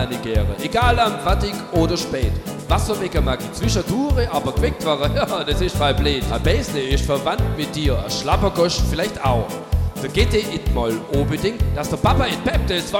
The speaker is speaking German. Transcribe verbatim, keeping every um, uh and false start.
Gäre. Egal am fertig oder spät. Wasserwecker mag ich zwischendurch, aber geweckt waren, ja, das ist voll blöd. Ein Bäsle ist verwandt mit dir, ein Schlappergosch vielleicht auch. Da geht ihr it mal unbedingt, dass der Papa it peppt, das war